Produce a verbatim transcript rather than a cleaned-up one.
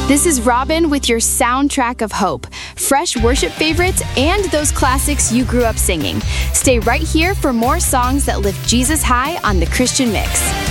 This is Robin with your soundtrack of hope, fresh worship favorites, and those classics you grew up singing. Stay right here for more songs that lift Jesus high on The Christian Mix.